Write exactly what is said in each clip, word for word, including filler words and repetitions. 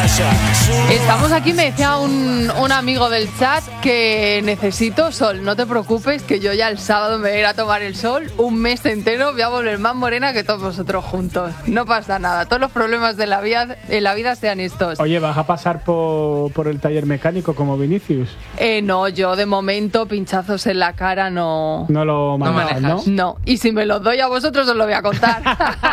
Estamos aquí, me decía un, un amigo del chat que necesito sol. No te preocupes, que yo ya el sábado me voy a ir a tomar el sol un mes entero, voy a volver más morena que todos vosotros juntos. No pasa nada, todos los problemas de la vida, en la vida sean estos. Oye, ¿vas a pasar por, por el taller mecánico como Vinicius? Eh, no, yo de momento pinchazos en la cara no... No lo manejas, ¿no? ¿no? No, y si me los doy a vosotros os lo voy a contar.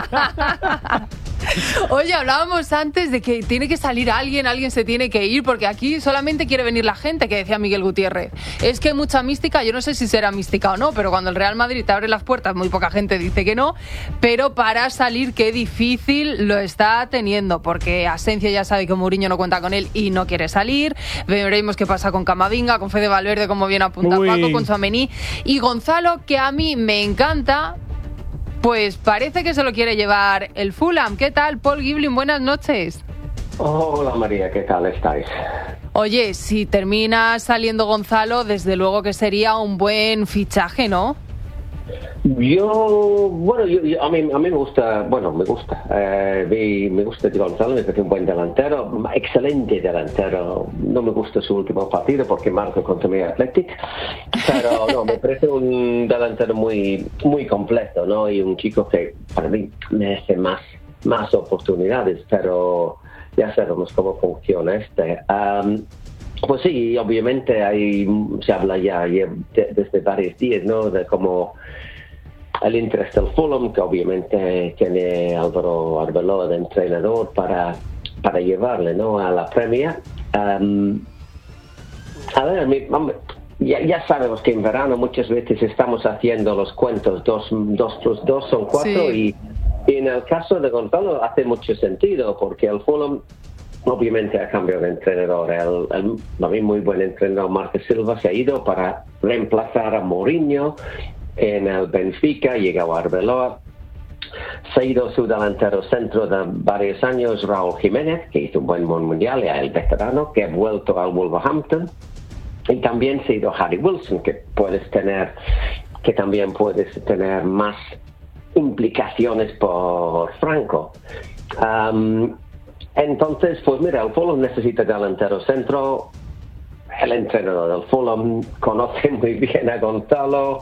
Oye, hablábamos antes de que tiene que salir alguien, alguien se tiene que ir, porque aquí solamente quiere venir la gente, que decía Miguel Gutiérrez. Es que hay mucha mística, yo no sé si será mística o no, pero cuando el Real Madrid te abre las puertas, muy poca gente dice que no, pero para salir qué difícil lo está teniendo, porque Asensio ya sabe que Mourinho no cuenta con él y no quiere salir. Veremos qué pasa con Camavinga, con Fede Valverde, como bien apunta Uy. Paco, con Tchouaméni, y Gonzalo, que a mí me encanta. Pues parece que se lo quiere llevar el Fulham. ¿Qué tal, Paul Giblin? Buenas noches. Hola María, ¿qué tal estáis? Oye, si termina saliendo Gonzalo, desde luego que sería un buen fichaje, ¿no? Yo, bueno, yo, yo, a, mí, a mí me gusta, bueno, me gusta, eh, me, me gusta Gonzalo, me parece un buen delantero, excelente delantero. No me gusta su último partido porque marcó contra mi Athletic, pero no, me parece un delantero muy, muy completo, ¿no? Y un chico que para mí merece más, más oportunidades, pero ya sabemos cómo funciona este. Um, pues sí, obviamente hay, se habla ya de, desde varios días, ¿no? De cómo el interés del Fulham, que obviamente tiene Álvaro Arbeloa de entrenador para, para llevarle, ¿no? A la Premier. Um, a ver, mi, ya, ya sabemos que en verano muchas veces estamos haciendo los cuentos, dos, dos plus dos son cuatro, sí. y, y en el caso de Gonzalo hace mucho sentido, porque el Fulham obviamente ha cambiado de entrenador. El, el, el muy buen entrenador Marco Silva se ha ido para reemplazar a Mourinho en el Benfica, llegó a Arbeloa. Se ha ido su delantero centro de varios años, Raúl Jiménez, que hizo un buen mundial, ya el veterano, que ha vuelto al Wolverhampton. Y también se ha ido Harry Wilson, que puedes tener, que también puedes tener más implicaciones por Franco. Um, entonces, pues mira, el Fulham necesita delantero centro. El entrenador del Fulham conoce muy bien a Gonzalo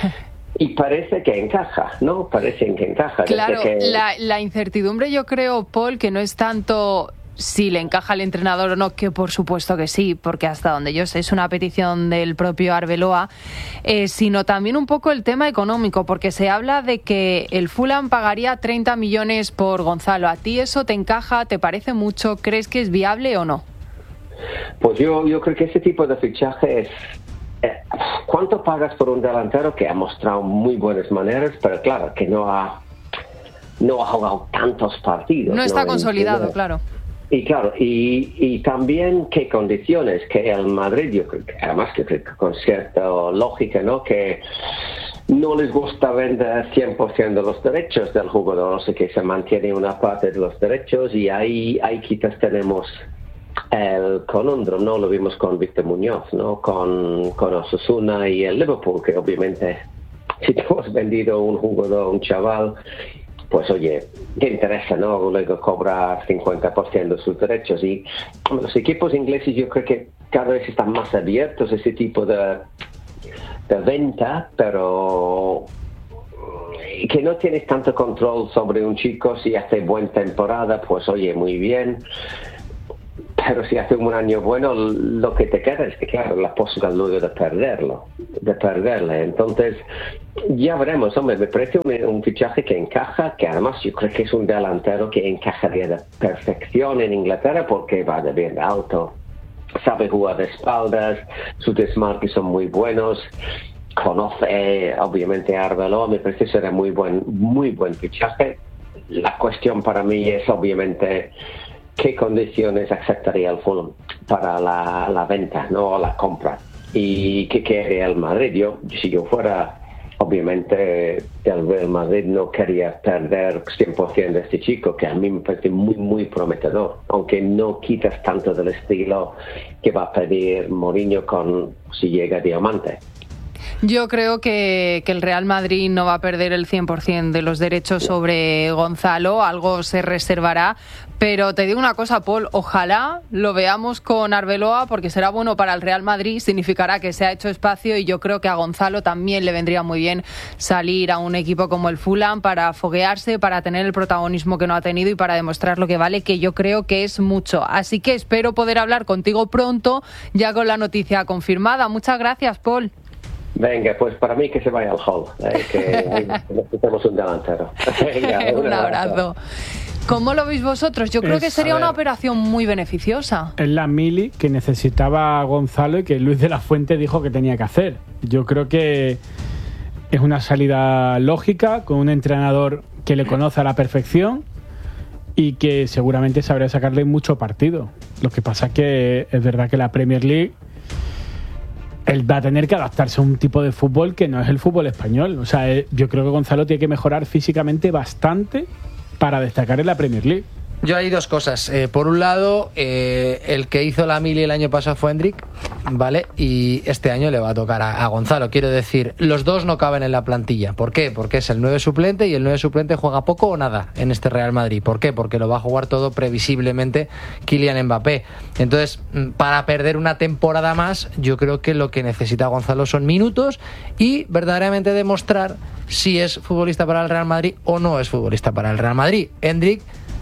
y parece que encaja, ¿no? Parece que encaja. Claro, que... la, la incertidumbre yo creo, Paul, que no es tanto si le encaja al entrenador o no, que por supuesto que sí, porque hasta donde yo sé es una petición del propio Arbeloa, eh, sino también un poco el tema económico, porque se habla de que el Fulham pagaría treinta millones por Gonzalo. ¿A ti eso te encaja? ¿Te parece mucho? ¿Crees que es viable o no? Pues yo, yo creo que ese tipo de fichaje es... Eh, ¿Cuánto pagas por un delantero que ha mostrado muy buenas maneras, pero claro, que no ha no ha jugado tantos partidos? No está ¿no? consolidado, y, claro. Y claro, y, y también qué condiciones, que el Madrid, yo creo que además que con cierta lógica, ¿no? Que no les gusta vender cien por ciento de los derechos del jugador, o sea que se mantiene una parte de los derechos, y ahí, ahí quizás tenemos el conundrum, ¿no? Lo vimos con Víctor Muñoz, ¿no? Con, con Osasuna y el Liverpool, que obviamente si tú has vendido un jugador, un chaval, pues oye, te interesa, ¿no? Luego cobrar cincuenta por ciento de sus derechos. Y los equipos ingleses yo creo que cada vez están más abiertos a ese tipo de, de venta, pero que no tienes tanto control sobre un chico. Si hace buena temporada, pues oye, muy bien. Pero si hace un año bueno, lo que te queda es que, claro, la posibilidad luego de perderlo, de perderle. Entonces, ya veremos, hombre, me parece un, un fichaje que encaja, que además yo creo que es un delantero que encajaría de perfección en Inglaterra porque va de bien alto, sabe jugar de espaldas, sus desmarques son muy buenos, conoce obviamente a Arbeloa, me parece que será muy buen, muy buen fichaje. La cuestión para mí es obviamente qué condiciones aceptaría el Fulham para la, la venta, no, o la compra, y qué quiere el Madrid. Yo, si yo fuera obviamente del Real Madrid, no quería perder cien por ciento de este chico, que a mí me parece muy muy prometedor, aunque no quitas tanto del estilo que va a pedir Mourinho con si llega Diamante. Yo creo que, que el Real Madrid no va a perder el cien por ciento de los derechos sobre Gonzalo, algo se reservará. Pero te digo una cosa, Paul, ojalá lo veamos con Arbeloa porque será bueno para el Real Madrid, significará que se ha hecho espacio y yo creo que a Gonzalo también le vendría muy bien salir a un equipo como el Fulham para foguearse, para tener el protagonismo que no ha tenido y para demostrar lo que vale, que yo creo que es mucho. Así que espero poder hablar contigo pronto, ya con la noticia confirmada. Muchas gracias, Paul. Venga, pues para mí que se vaya al Hall, eh, que necesitamos un delantero. Venga, un, un abrazo. abrazo. ¿Cómo lo veis vosotros? Yo creo es, que sería una operación muy beneficiosa. Es la mili que necesitaba Gonzalo y que Luis de la Fuente dijo que tenía que hacer. Yo creo que es una salida lógica con un entrenador que le conoce a la perfección y que seguramente sabrá sacarle mucho partido. Lo que pasa es que es verdad que la Premier League, él va a tener que adaptarse a un tipo de fútbol que no es el fútbol español. O sea, yo creo que Gonzalo tiene que mejorar físicamente bastante para destacar en la Premier League. Yo hay dos cosas. Eh, por un lado, eh, el que hizo la mili el año pasado fue Hendrik, ¿vale? Y este año le va a tocar a, a Gonzalo. Quiero decir, los dos no caben en la plantilla. ¿Por qué? Porque es el nueve suplente y el nueve suplente juega poco o nada en este Real Madrid. ¿Por qué? Porque lo va a jugar todo previsiblemente Kylian Mbappé. Entonces, para perder una temporada más, yo creo que lo que necesita Gonzalo son minutos y verdaderamente demostrar si es futbolista para el Real Madrid o no es futbolista para el Real Madrid. Hendrik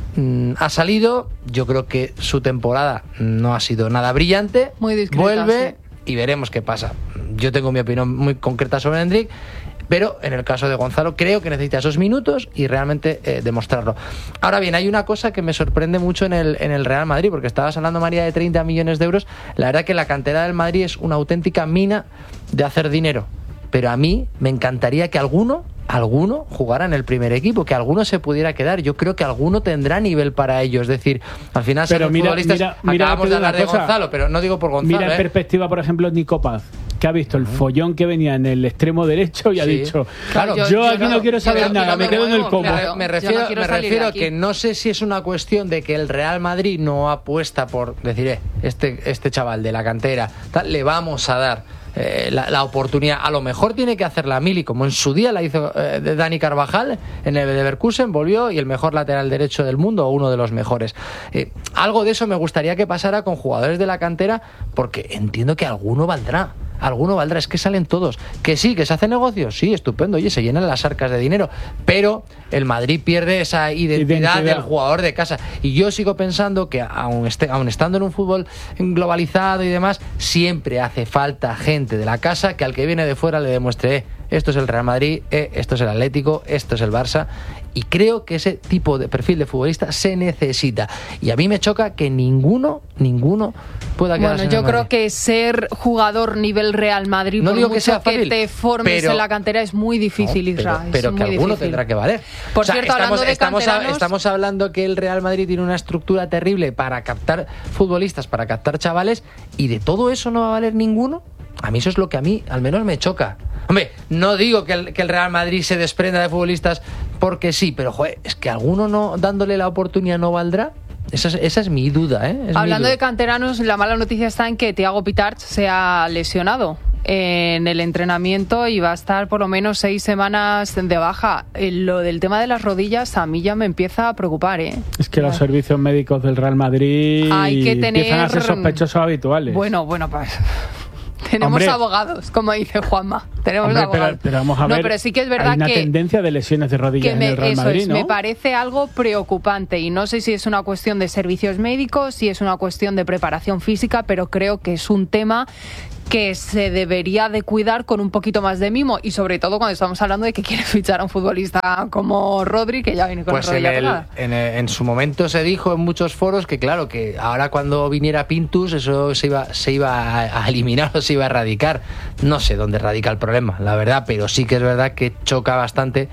ha salido, yo creo que su temporada no ha sido nada brillante, muy discreta, vuelve sí. Y veremos qué pasa. Yo tengo mi opinión muy concreta sobre Hendrik, pero en el caso de Gonzalo creo que necesita esos minutos y realmente eh, demostrarlo. Ahora bien, hay una cosa que me sorprende mucho en el, en el Real Madrid, porque estabas hablando, María, de treinta millones de euros. La verdad que la cantera del Madrid es una auténtica mina de hacer dinero, pero a mí me encantaría que alguno alguno jugara en el primer equipo, que alguno se pudiera quedar. Yo creo que alguno tendrá nivel para ello. Es decir, al final pero son mira, futbolistas. Mira, mira, acabamos de hablar de cosa. Gonzalo, pero no digo por Gonzalo. Mira en ¿eh? perspectiva, por ejemplo, Nico Paz, que ha visto el follón que venía en el extremo derecho y sí. ha dicho, claro, yo, yo, yo aquí no, no quiero saber nada, no me, me quedo muevo, en el combo. Claro, me refiero, no me refiero que no sé si es una cuestión de que el Real Madrid no apuesta por decir, eh, este, este chaval de la cantera, tal, le vamos a dar Eh, la, la oportunidad. A lo mejor tiene que hacer la mili, como en su día la hizo eh, de Dani Carvajal en el Leverkusen, volvió y el mejor lateral derecho del mundo, o uno de los mejores. Eh, algo de eso me gustaría que pasara con jugadores de la cantera, porque entiendo que alguno valdrá. Alguno valdrá, es que salen todos. Que sí, que se hace negocio, sí, estupendo, oye, se llenan las arcas de dinero, pero el Madrid pierde esa identidad, identidad. del jugador de casa. Y yo sigo pensando que aun, este, aun estando en un fútbol globalizado y demás, siempre hace falta gente de la casa que al que viene de fuera le demuestre, eh, esto es el Real Madrid, eh, esto es el Atlético, esto es el Barça. Y creo que ese tipo de perfil de futbolista se necesita. Y a mí me choca que ninguno, ninguno pueda quedarse. Bueno, yo creo que ser jugador nivel Real Madrid, no por digo mucho que, sea fácil, que te formes pero, en la cantera, es muy difícil, no, Isra. Pero, pero es que muy alguno difícil. tendrá que valer. Por o sea, cierto, estamos, hablando de estamos, canteranos... estamos hablando que el Real Madrid tiene una estructura terrible para captar futbolistas, para captar chavales, y de todo eso no va a valer ninguno. A mí eso es lo que a mí al menos me choca. Hombre, no digo que el, que el Real Madrid se desprenda de futbolistas porque sí, pero joder, es que alguno no dándole la oportunidad no valdrá. Esa es, esa es mi duda, ¿eh? Es Hablando mi duda. de canteranos, la mala noticia está en que Thiago Pitarch se ha lesionado en el entrenamiento y va a estar por lo menos seis semanas de baja. Lo del tema de las rodillas a mí ya me empieza a preocupar, ¿eh? Es que los servicios médicos del Real Madrid Hay que tener... empiezan a ser sospechosos habituales. Bueno, bueno, pues... Tenemos Hombre, abogados, como dice Juanma. Tenemos hombre, abogados. Pero, pero vamos a ver, no, pero sí que es verdad hay una que, tendencia de lesiones de rodillas me, en el Real eso Madrid, es, ¿no? me parece algo preocupante y no sé si es una cuestión de servicios médicos, si es una cuestión de preparación física, pero creo que es un tema que se debería de cuidar con un poquito más de mimo y sobre todo cuando estamos hablando de que quiere fichar a un futbolista como Rodri, que ya viene con pues la rodilla en, el, pelada. en, el, en su momento se dijo en muchos foros que claro, que ahora cuando viniera Pintus eso se iba, se iba a, a eliminar o se iba a erradicar. No sé dónde radica el problema, la verdad, pero sí que es verdad que choca bastante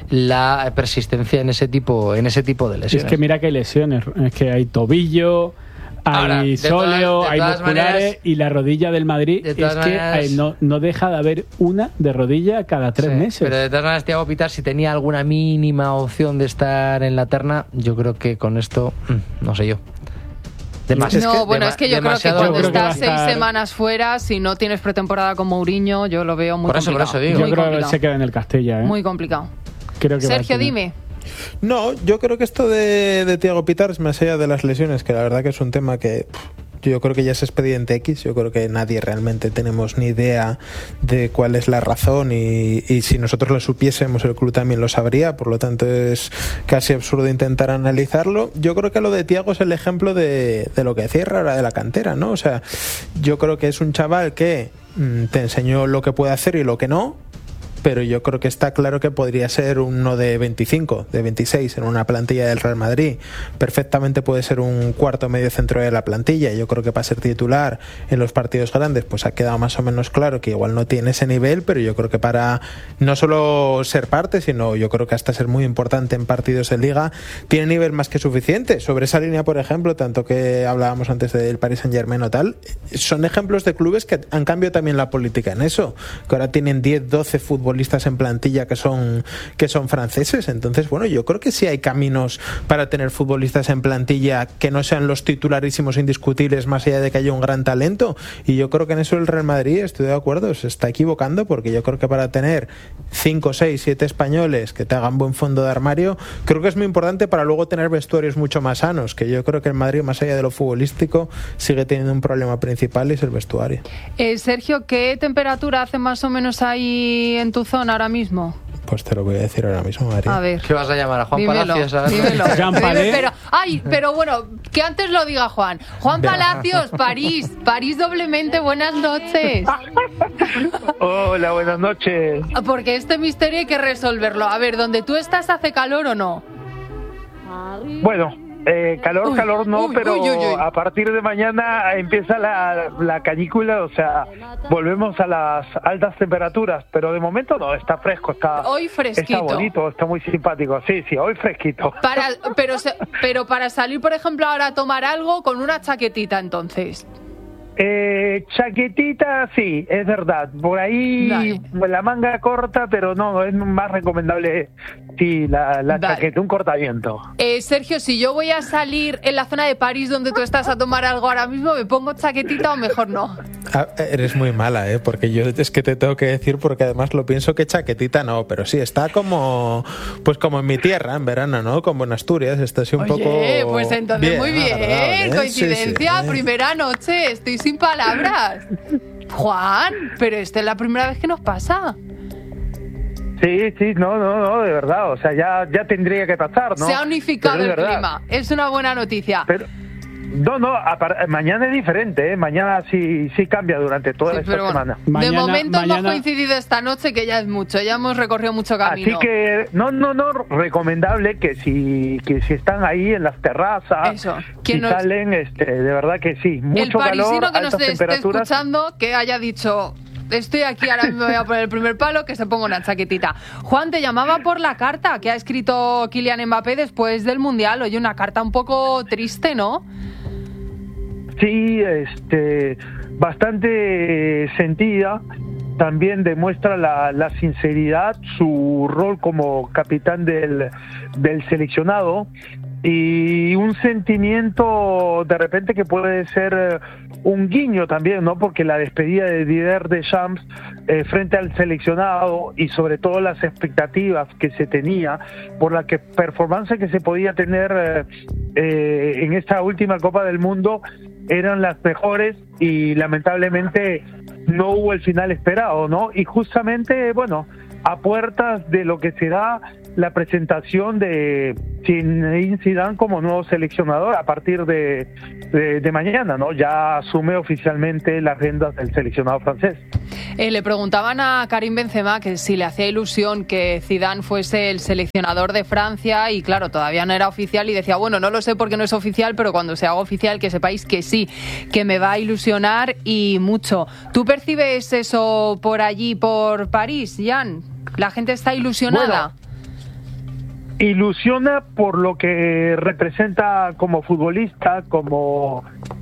la persistencia en ese tipo, en ese tipo de lesiones. Es que mira que hay lesiones, es que hay tobillo, Ahora, hay sóleo, todas, hay musculares maneras, y la rodilla del Madrid es que maneras, hay, no, no deja de haber una de rodilla cada tres sí, meses. Pero de todas maneras, Thiago Pitar, si tenía alguna mínima opción de estar en la terna, yo creo que con esto, no sé yo. Demasiado, no, bueno, es que yo creo que cuando creo que estás estar... seis semanas fuera, si no tienes pretemporada con Mourinho, yo lo veo muy por eso, complicado. Por eso digo. Yo creo que se queda en el Castella, ¿eh? Muy complicado. Creo que Sergio, dime. No, yo creo que esto de, de Thiago Pitars, más allá de las lesiones, que la verdad que es un tema que... Pff, yo creo que ya es expediente X, yo creo que nadie realmente tenemos ni idea de cuál es la razón y, y si nosotros lo supiésemos el club también lo sabría, por lo tanto es casi absurdo intentar analizarlo. Yo creo que lo de Thiago es el ejemplo de, de lo que decía ahora de la cantera, ¿no? O sea, yo creo que es un chaval que mmm, te enseñó lo que puede hacer y lo que no, pero yo creo que está claro que podría ser uno de veinticinco, de veintiséis en una plantilla del Real Madrid. Perfectamente puede ser un cuarto medio centro de la plantilla. Yo creo que para ser titular en los partidos grandes pues ha quedado más o menos claro que igual no tiene ese nivel, pero yo creo que para no solo ser parte, sino yo creo que hasta ser muy importante en partidos de Liga, tiene nivel más que suficiente. Sobre esa línea, por ejemplo, tanto que hablábamos antes del Paris Saint-Germain o tal, son ejemplos de clubes que han cambiado también la política en eso, que ahora tienen diez, doce futbolistas en plantilla que son que son franceses. Entonces, bueno, yo creo que sí hay caminos para tener futbolistas en plantilla que no sean los titularísimos indiscutibles, más allá de que haya un gran talento, y yo creo que en eso el Real Madrid, estoy de acuerdo, se está equivocando, porque yo creo que para tener cinco, seis, siete españoles que te hagan buen fondo de armario, creo que es muy importante para luego tener vestuarios mucho más sanos, que yo creo que el Madrid, más allá de lo futbolístico, sigue teniendo un problema principal y es el vestuario. Eh, Sergio, ¿qué temperatura hace más o menos ahí en tu zona ahora mismo? Pues te lo voy a decir ahora mismo, María. A ver. ¿Qué vas a llamar a Juan dímelo, Palacios? A ver. Dímelo. Jean Palais. Pero, ay, pero bueno, que antes lo diga Juan. Juan Palacios, París. París doblemente, buenas noches. Hola, buenas noches. Porque este misterio hay que resolverlo. A ver, ¿donde tú estás hace calor o no? Bueno, eh, calor, Uy, calor no, uy, pero uy, uy, uy. a partir de mañana empieza la, la canícula, o sea, volvemos a las altas temperaturas, pero de momento no, está fresco, está, Hoy fresquito. está bonito, está muy simpático, sí, sí, hoy fresquito. Para, pero, se- pero para salir, por ejemplo, ahora a tomar algo con una chaquetita, entonces. Eh, chaquetita, sí, es verdad. Por ahí Vale. la manga corta, pero no, es más recomendable, sí, la, la Vale. chaqueta, un cortaviento. Eh, Sergio, si yo voy a salir en la zona de París donde tú estás a tomar algo ahora mismo, ¿me pongo chaquetita o mejor no? Ah, eres muy mala, ¿eh? Porque yo es que te tengo que decir, porque además lo pienso que chaquetita no, pero sí, está como pues como en mi tierra, en verano, ¿no? Como en Asturias, está así un Oye, poco... pues entonces bien, muy bien, agradable, ¿eh? coincidencia, Sí, sí. primera noche, estoy sin palabras. Juan, pero esta es la primera vez que nos pasa. Sí, sí, no, no, no, de verdad, o sea, ya, ya tendría que pasar, ¿no? Se ha unificado Pero es el verdad. clima, es una buena noticia. Pero, no, no, apar- mañana es diferente, ¿eh? Mañana sí, sí cambia durante toda Sí, esta pero bueno, semana. de Mañana- momento hemos mañana- coincidido esta noche, que ya es mucho, ya hemos recorrido mucho camino. Así que, no, no, no, recomendable que si, que si están ahí en las terrazas, Eso. si Quien nos- salen, este, de verdad que sí, mucho el parisino calor, que nos altas esté temperaturas. escuchando, que haya dicho... Estoy aquí, ahora mismo voy a poner el primer palo, que se ponga una chaquetita. Juan, te llamaba por la carta que ha escrito Kylian Mbappé después del Mundial. Oye, una carta un poco triste, ¿no? Sí, este, bastante sentida. También demuestra la, la sinceridad, su rol como capitán del, del seleccionado y un sentimiento de repente que puede ser eh, un guiño también, ¿no? Porque la despedida de Didier Deschamps eh, frente al seleccionado y sobre todo las expectativas que se tenía por la que performance que se podía tener eh, eh, en esta última Copa del Mundo eran las mejores y lamentablemente no hubo el final esperado, ¿no? Y justamente, bueno, a puertas de lo que será la presentación de Zinedine Zidane como nuevo seleccionador a partir de, de, de mañana, ¿no? Ya asume oficialmente las riendas del seleccionado francés. Eh, le preguntaban a Karim Benzema que si le hacía ilusión que Zidane fuese el seleccionador de Francia y claro, todavía no era oficial y decía, bueno, no lo sé porque no es oficial, pero cuando se haga oficial que sepáis que sí, que me va a ilusionar y mucho. ¿Tú percibes eso por allí, por París, Jan? ¿La gente está ilusionada? Bueno, ilusiona por lo que representa como futbolista, como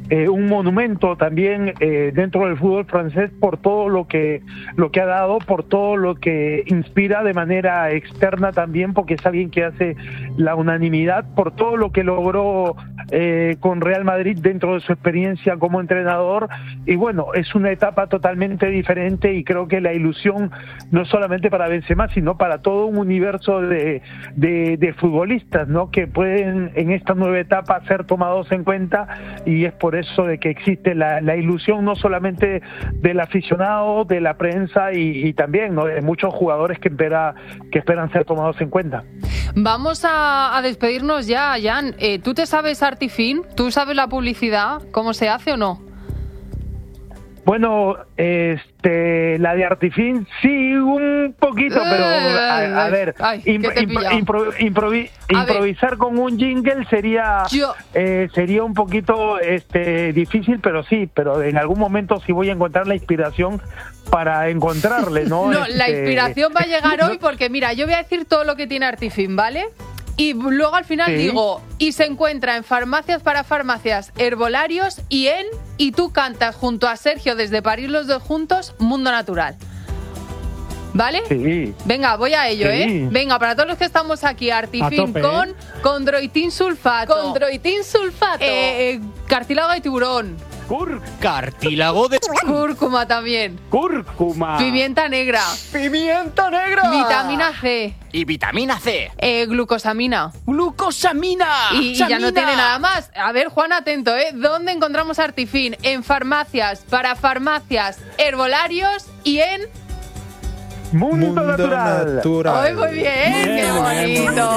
eh, un monumento también eh, dentro del fútbol francés por todo lo que lo que ha dado, por todo lo que inspira de manera externa también, porque es alguien que hace la unanimidad, por todo lo que logró eh, con Real Madrid dentro de su experiencia como entrenador. Y bueno, es una etapa totalmente diferente, y creo que la ilusión no solamente para Benzema, sino para todo un universo de, de, de futbolistas, ¿no?, que pueden en esta nueva etapa ser tomados en cuenta, y es por eso de que existe la, la ilusión no solamente del aficionado, de la prensa y, y también, ¿no?, de muchos jugadores que, espera, que esperan ser tomados en cuenta. Vamos a, a despedirnos ya, Jan. Eh, ¿Tú te sabes Artifin? ¿Tú sabes la publicidad? ¿Cómo se hace o no? Bueno, este, la de Artifin sí, un poquito, pero a, a ver, Ay, impro, impro, impro, improvi, a improvisar ver. Con un jingle sería Yo... eh, sería un poquito este difícil, pero sí, pero en algún momento sí voy a encontrar la inspiración para encontrarle, ¿no? No, este... la inspiración va a llegar hoy porque, mira, yo voy a decir todo lo que tiene Artifin, ¿vale? Y luego al final sí. digo, y se encuentra en farmacias para farmacias, herbolarios y en, y tú cantas junto a Sergio desde París los dos juntos, Mundo Natural. ¿Vale? Sí. Venga, voy a ello, sí. ¿eh? Venga, para todos los que estamos aquí, Artifin con ¿eh? Condroitin sulfato. Condroitin sulfato. Eh, eh, cartílago de tiburón. Cur cartílago de... Cúrcuma también. Cúrcuma. Pimienta negra. Pimienta negra. Vitamina C. Y vitamina C. Eh, glucosamina. Glucosamina. Y, y ya no tiene nada más. A ver, Juan, atento, ¿eh? ¿Dónde encontramos Artifin? En farmacias, para farmacias, herbolarios y en... Mundo, Mundo natural. natural. ¡Ay, muy bien! bien ¡Qué bonito!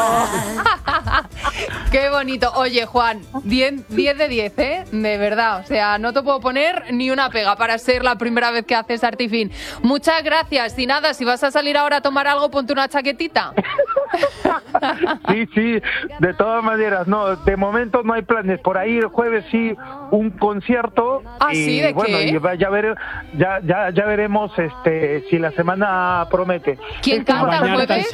¡Qué bonito! Oye, Juan, diez de diez, ¿eh? De verdad. O sea, no te puedo poner ni una pega para ser la primera vez que haces Artifin. Muchas gracias. Y nada, si vas a salir ahora a tomar algo, ponte una chaquetita. Sí, sí, de todas maneras. No, de momento no hay planes. Por ahí el jueves sí, un concierto. ¿Ah, y, sí? ¿De bueno, qué? Y ya, ver, ya, ya, ya veremos este, si la semana promete. ¿Quién este, canta el jueves?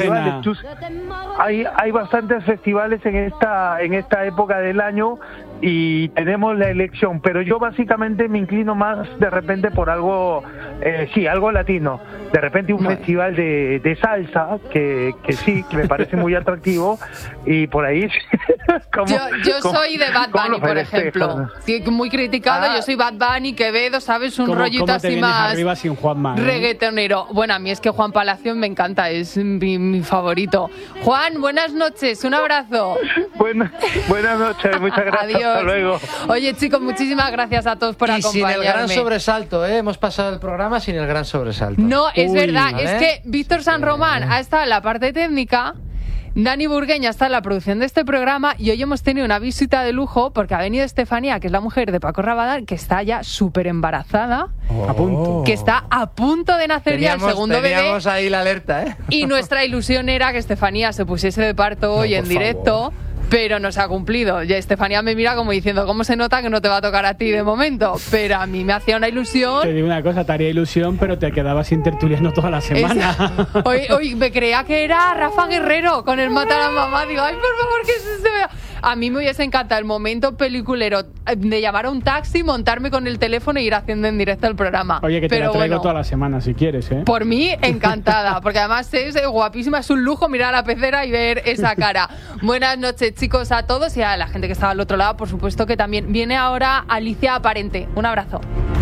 Hay, hay bastantes festivales en esta, en esta época del año y tenemos la elección, pero yo básicamente me inclino más de repente por algo, eh, sí, algo latino. De repente un no. festival de, de salsa, que, que sí, que me parece muy atractivo, y por ahí... ¿cómo, yo yo cómo, soy de Bad Bunny, por ejemplo. Sí, muy criticado, ah. yo soy Bad Bunny, Quevedo, ¿sabes? Un ¿Cómo, rollito cómo te así más... arriba sin Juanma, ¿eh? Reggaetonero. Bueno, a mí es que Juan Palacio me encanta, es mi, mi favorito. Juan, buenas noches, un abrazo. Buenas, buenas noches, muchas gracias. Adiós. Hasta luego. Oye, chicos, muchísimas gracias a todos por y acompañarme. Sin el gran sobresalto, ¿eh? Hemos pasado el programa sin el gran sobresalto. No, es Uy, verdad, es que Víctor San Román ha estado en la parte técnica, Dani Burgueña está en la producción de este programa y hoy hemos tenido una visita de lujo porque ha venido Estefanía, que es la mujer de Paco Rabadán, que está ya súper embarazada, oh. a punto. que está a punto de nacer teníamos, ya el segundo teníamos bebé. Teníamos ahí la alerta, ¿eh? Y nuestra ilusión era que Estefanía se pusiese de parto hoy no, en directo. Favor. Pero no se ha cumplido. Ya Estefanía me mira como diciendo, ¿cómo se nota que no te va a tocar a ti de momento? Pero a mí me hacía una ilusión. Te digo una cosa, te haría ilusión, pero te quedabas sin tertuliano toda la semana. Es... Hoy, hoy me creía que era Rafa Guerrero con el Mata a la mamá. Digo, ay, por favor, que se vea. A mí me hubiese encantado el momento peliculero de llamar a un taxi, montarme con el teléfono e ir haciendo en directo el programa. Oye, que te pero la traigo bueno, toda la semana si quieres, ¿eh? Por mí, encantada, porque además es guapísima, es un lujo mirar a la pecera y ver esa cara. Buenas noches, chicos, a todos y a la gente que estaba al otro lado, por supuesto que también. Viene ahora Alicia Aparente. Un abrazo.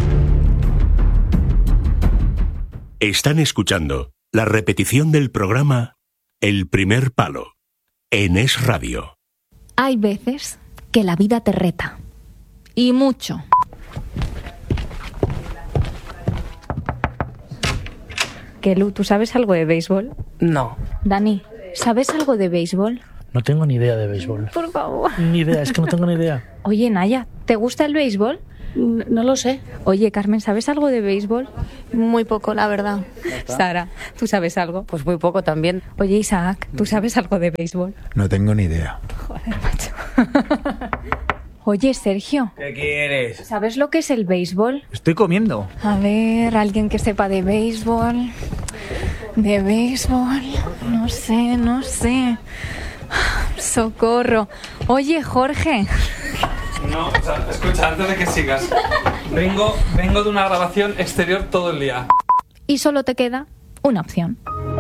Están escuchando la repetición del programa El Primer Palo en Es Radio. Hay veces que la vida te reta. Y mucho. Kelu, ¿tú sabes algo de béisbol? No. Dani, ¿sabes algo de béisbol? No tengo ni idea de béisbol. Por favor. Ni idea, es que no tengo ni idea. Oye, Naya, ¿te gusta el béisbol? No, no lo sé. Oye, Carmen, ¿sabes algo de béisbol? Muy poco, la verdad. Sara, ¿tú sabes algo? Pues muy poco también. Oye, Isaac, ¿tú sabes algo de béisbol? No tengo ni idea. Joder, macho. Oye, Sergio. ¿Qué quieres? ¿Sabes lo que es el béisbol? Estoy comiendo. A ver, alguien que sepa de béisbol. De béisbol. No sé, no sé. Socorro. Oye, Jorge. No, o sea, escucha, antes de que sigas. Vengo, vengo de una grabación exterior todo el día. Y solo te queda una opción.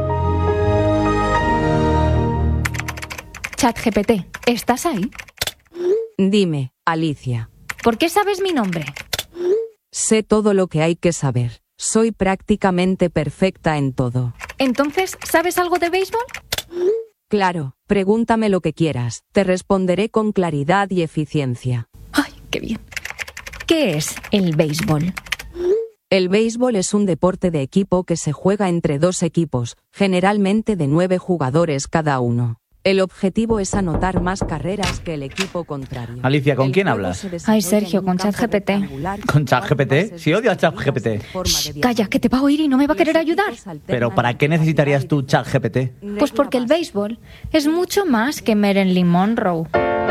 ChatGPT, ¿estás ahí? Dime, Alicia. ¿Por qué sabes mi nombre? Sé todo lo que hay que saber. Soy prácticamente perfecta en todo. Entonces, ¿sabes algo de béisbol? Claro, pregúntame lo que quieras. Te responderé con claridad y eficiencia. ¡Ay, qué bien! ¿Qué es el béisbol? El béisbol es un deporte de equipo que se juega entre dos equipos, generalmente de nueve jugadores cada uno. El objetivo es anotar más carreras que el equipo contrario. Alicia, ¿con quién hablas? Ay, Sergio, con ChatGPT. ¿Con ChatGPT? Sí, odio a ChatGPT. Shh, calla, que te va a oír y no me va a querer ayudar. ¿Pero para qué necesitarías tú ChatGPT? Pues porque el béisbol es mucho más que Marilyn Monroe.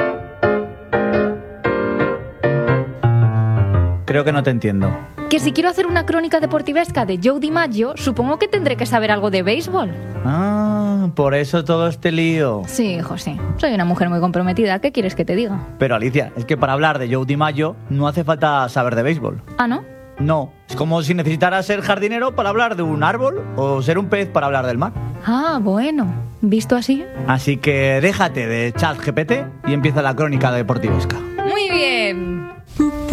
Creo que no te entiendo. Que si quiero hacer una crónica deportivesca de Joe DiMaggio, supongo que tendré que saber algo de béisbol. Ah, por eso todo este lío. Sí, hijo, sí. Soy una mujer muy comprometida. ¿Qué quieres que te diga? Pero Alicia, es que para hablar de Joe DiMaggio no hace falta saber de béisbol. ¿Ah, no? No, es como si necesitaras ser jardinero para hablar de un árbol o ser un pez para hablar del mar. Ah, bueno. ¿Visto así? Así que déjate de ChatGPT y empieza la crónica deportivesca. Muy bien.